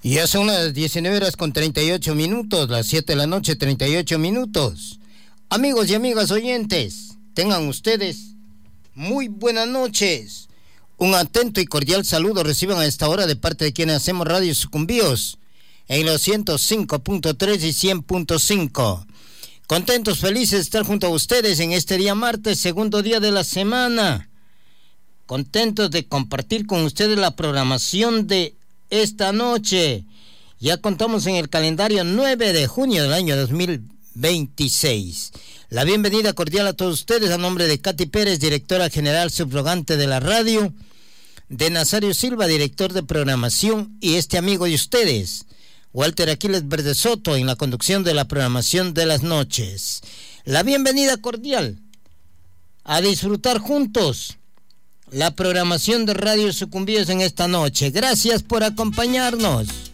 Ya son las 19 horas con 38 minutos, las 7 de la noche, 38 minutos. Amigos y amigas oyentes, tengan ustedes muy buenas noches. Un atento y cordial saludo reciban a esta hora de parte de quienes hacemos Radio Sucumbíos en los 105.3 y 100.5. Contentos, felices de estar junto a ustedes en este día martes, segundo día de la semana. Contentos de compartir con ustedes la programación de esta noche. Ya contamos en el calendario 9 de junio del año 2026. La bienvenida cordial a todos ustedes a nombre de Katy Pérez, directora general subrogante de la radio, de Nazario Silva, director de programación, y este amigo de ustedes, Walter Aquiles Verde Soto, en la conducción de la programación de las noches. La bienvenida cordial a disfrutar juntos la programación de Radio Sucumbíos en esta noche. Gracias por acompañarnos.